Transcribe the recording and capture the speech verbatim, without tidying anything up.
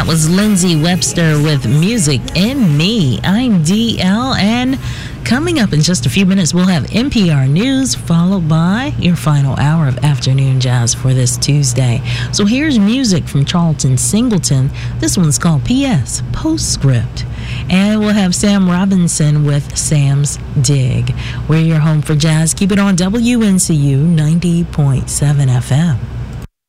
That was Lindsay Webster with Music in Me. I'm D L, and coming up in just a few minutes, we'll have N P R News, followed by your final hour of afternoon jazz for this Tuesday. So here's music from Charlton Singleton. This one's called P S Postscript. And we'll have Sam Robinson with Sam's Dig. We're your home for jazz. Keep it on W N C U ninety point seven F M.